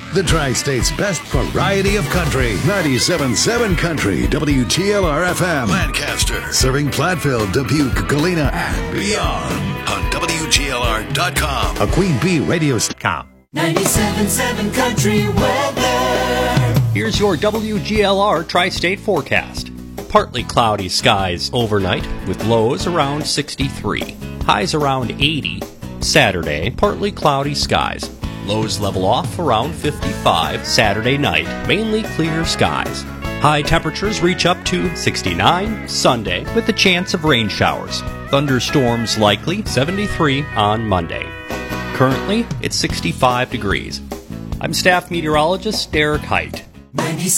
The Tri-State's best variety of country. 97.7 Country, WGLR-FM, Lancaster. Serving Platteville, Dubuque, Galena, and beyond. On WGLR.com. A Queen Bee radio station. 97.7 Country weather. Here's your WGLR Tri-State forecast. Partly cloudy skies overnight with lows around 63. Highs around 80. Saturday, partly cloudy skies. Lows level off around 55 Saturday night, mainly clear skies. High temperatures reach up to 69 Sunday with a chance of rain showers. Thunderstorms likely 73 on Monday. Currently, it's 65 degrees. I'm staff meteorologist Derek Height. 97.